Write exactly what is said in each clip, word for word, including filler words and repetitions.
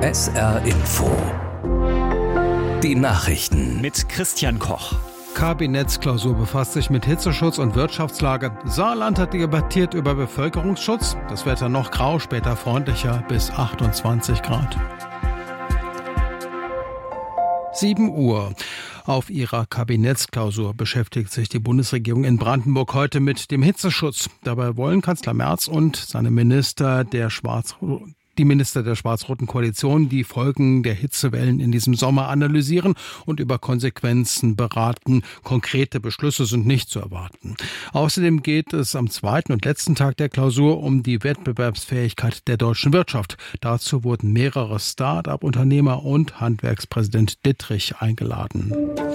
S R Info. Die Nachrichten mit Christian Koch. Kabinettsklausur befasst sich mit Hitzeschutz und Wirtschaftslage. Saarland hat debattiert über Bevölkerungsschutz. Das Wetter noch grau, später freundlicher bis achtundzwanzig Grad. sieben Uhr. Auf ihrer Kabinettsklausur beschäftigt sich die Bundesregierung in Brandenburg heute mit dem Hitzeschutz. Dabei wollen Kanzler Merz und seine Minister der Schwarz Die Minister der schwarz-roten Koalition die Folgen der Hitzewellen in diesem Sommer analysieren und über Konsequenzen beraten. Konkrete Beschlüsse sind nicht zu erwarten. Außerdem geht es am zweiten und letzten Tag der Klausur um die Wettbewerbsfähigkeit der deutschen Wirtschaft. Dazu wurden mehrere Start-up-Unternehmer und Handwerkspräsident Dittrich eingeladen.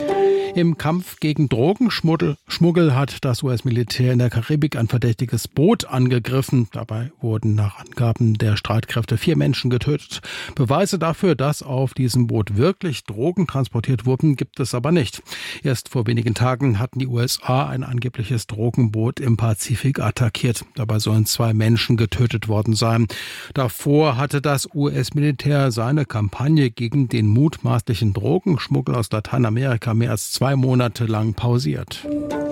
Im Kampf gegen Drogenschmuggel hat das U S-Militär in der Karibik ein verdächtiges Boot angegriffen. Dabei wurden nach Angaben der Streitkräfte vier Menschen getötet. Beweise dafür, dass auf diesem Boot wirklich Drogen transportiert wurden, gibt es aber nicht. Erst vor wenigen Tagen hatten die U S A ein angebliches Drogenboot im Pazifik attackiert. Dabei sollen zwei Menschen getötet worden sein. Davor hatte das U S-Militär seine Kampagne gegen den mutmaßlichen Drogenschmuggel aus Lateinamerika mehr als zwei Monate lang pausiert.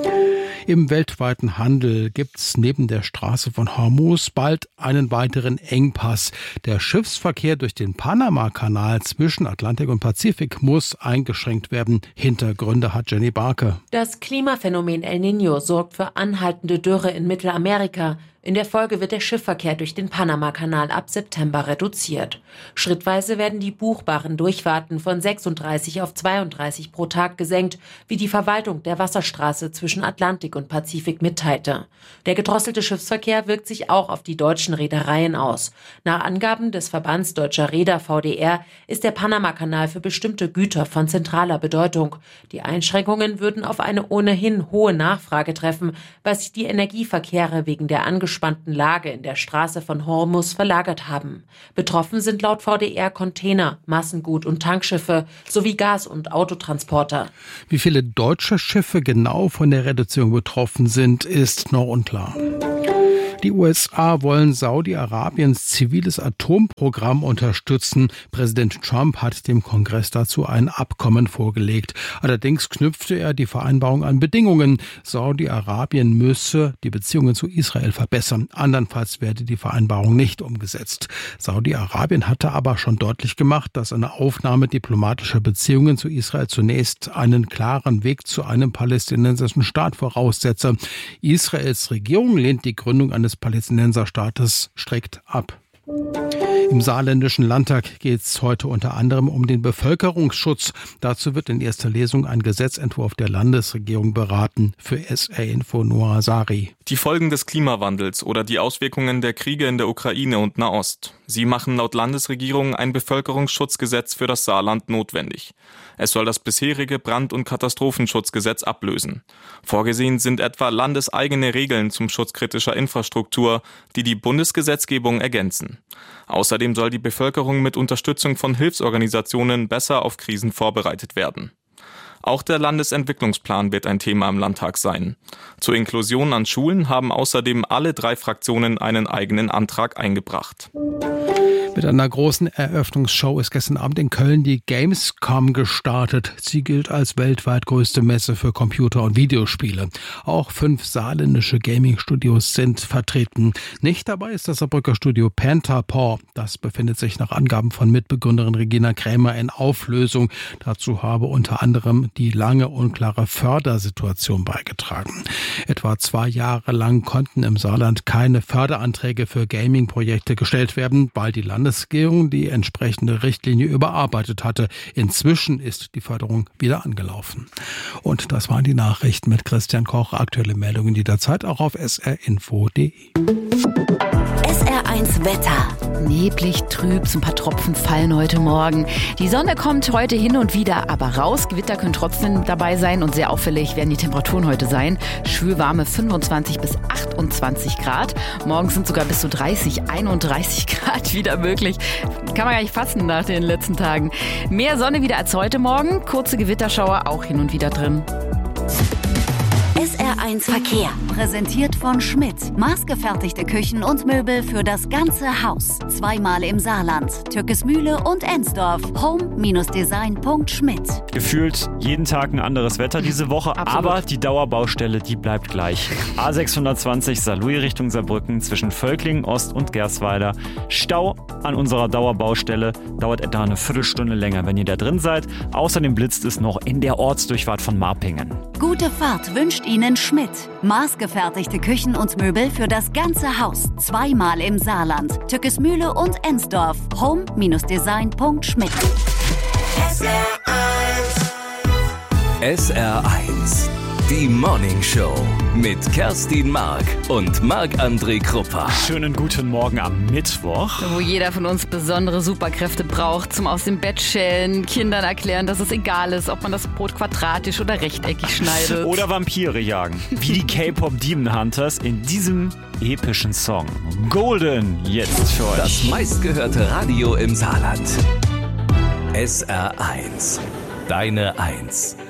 Im weltweiten Handel gibt's neben der Straße von Hormuz bald einen weiteren Engpass. Der Schiffsverkehr durch den Panama-Kanal zwischen Atlantik und Pazifik muss eingeschränkt werden. Hintergründe hat Jenny Barke. Das Klimaphänomen El Niño sorgt für anhaltende Dürre in Mittelamerika. In der Folge wird der Schiffsverkehr durch den Panama-Kanal ab September reduziert. Schrittweise werden die buchbaren Durchfahrten von sechsunddreißig auf zweiunddreißig pro Tag gesenkt, wie die Verwaltung der Wasserstraße zwischen Atlantik und Pazifik mitteilte. Der gedrosselte Schiffsverkehr wirkt sich auch auf die deutschen Reedereien aus. Nach Angaben des Verbands Deutscher Reeder V D R ist der Panama-Kanal für bestimmte Güter von zentraler Bedeutung. Die Einschränkungen würden auf eine ohnehin hohe Nachfrage treffen, weil sich die Energieverkehre wegen der angespannten Lage in der Straße von Hormuz verlagert haben. Betroffen sind laut V D R Container, Massengut- und Tankschiffe sowie Gas- und Autotransporter. Wie viele deutsche Schiffe genau von der Reduzierung betroffen sind, ist noch unklar. Die U S A wollen Saudi-Arabiens ziviles Atomprogramm unterstützen. Präsident Trump hat dem Kongress dazu ein Abkommen vorgelegt. Allerdings knüpfte er die Vereinbarung an Bedingungen. Saudi-Arabien müsse die Beziehungen zu Israel verbessern. Andernfalls werde die Vereinbarung nicht umgesetzt. Saudi-Arabien hatte aber schon deutlich gemacht, dass eine Aufnahme diplomatischer Beziehungen zu Israel zunächst einen klaren Weg zu einem palästinensischen Staat voraussetze. Israels Regierung lehnt die Gründung eines des Palästinenserstaates strikt ab. Im saarländischen Landtag geht es heute unter anderem um den Bevölkerungsschutz. Dazu wird in erster Lesung ein Gesetzentwurf der Landesregierung beraten. Für S R Info Noah Sari. Die Folgen des Klimawandels oder die Auswirkungen der Kriege in der Ukraine und Nahost. Sie machen laut Landesregierung ein Bevölkerungsschutzgesetz für das Saarland notwendig. Es soll das bisherige Brand- und Katastrophenschutzgesetz ablösen. Vorgesehen sind etwa landeseigene Regeln zum Schutz kritischer Infrastruktur, die die Bundesgesetzgebung ergänzen. Außerdem soll die Bevölkerung mit Unterstützung von Hilfsorganisationen besser auf Krisen vorbereitet werden. Auch der Landesentwicklungsplan wird ein Thema im Landtag sein. Zur Inklusion an Schulen haben außerdem alle drei Fraktionen einen eigenen Antrag eingebracht. Mit einer großen Eröffnungsshow ist gestern Abend in Köln die Gamescom gestartet. Sie gilt als weltweit größte Messe für Computer- und Videospiele. Auch fünf saarländische Gaming-Studios sind vertreten. Nicht dabei ist das Saarbrücker Studio Pantherpaw. Das befindet sich nach Angaben von Mitbegründerin Regina Krämer in Auflösung. Dazu habe unter anderem die lange unklare Fördersituation beigetragen. Etwa zwei Jahre lang konnten im Saarland keine Förderanträge für Gaming-Projekte gestellt werden, weil die Landesregierung die entsprechende Richtlinie überarbeitet hatte. Inzwischen ist die Förderung wieder angelaufen. Und das waren die Nachrichten mit Christian Koch. Aktuelle Meldungen jederzeit auch auf s r info punkt d e. S R eins Wetter. Neblig, trüb, so ein paar Tropfen fallen heute Morgen. Die Sonne kommt heute hin und wieder aber raus. Gewitter können trotzdem dabei sein und sehr auffällig werden die Temperaturen heute sein. Schwülwarme fünfundzwanzig bis achtundzwanzig Grad. Morgens sind sogar bis zu dreißig, einunddreißig Grad wieder möglich. Kann man gar nicht fassen nach den letzten Tagen. Mehr Sonne wieder als heute Morgen. Kurze Gewitterschauer auch hin und wieder drin. S R eins Verkehr, präsentiert von Schmidt. Maßgefertigte Küchen und Möbel für das ganze Haus. Zweimal im Saarland, Türkesmühle und Ensdorf. home Design Punkt schmidt. Gefühlt jeden Tag ein anderes Wetter diese Woche, Absolut. aber die Dauerbaustelle, die bleibt gleich. A sechshundertzwanzig Saarlouis Richtung Saarbrücken zwischen Völklingen Ost und Gersweiler. Stau an unserer Dauerbaustelle, dauert etwa eine Viertelstunde länger, wenn ihr da drin seid. Außerdem blitzt es noch in der Ortsdurchfahrt von Marpingen. Gute Fahrt wünscht Ihnen Schmidt. Maßgefertigte Küchen und Möbel für das ganze Haus. Zweimal im Saarland, Türkesmühle und Ensdorf. home Design Punkt schmidt. S R eins, die Morning Show mit Kerstin Mark und Marc-André Krupper. Schönen guten Morgen am Mittwoch. Wo jeder von uns besondere Superkräfte braucht, zum aus dem Bett schälen, Kindern erklären, dass es egal ist, ob man das Brot quadratisch oder rechteckig schneidet. Oder Vampire jagen, wie die K-Pop Demon Hunters in diesem epischen Song. Golden, jetzt für euch. Das meistgehörte Radio im Saarland. S R eins, deine Eins.